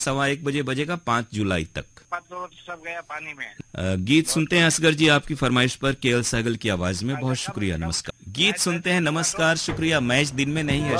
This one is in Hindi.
1:15 बजे बजेगा 5 जुलाई तक। तो सब गया पानी में। गीत सुनते हैं असगर जी आपकी फरमाइश पर केएल सहगल की आवाज में। बहुत शुक्रिया, नमस्कार। गीत सुनते हैं, नमस्कार, शुक्रिया। मैच दिन में नहीं है।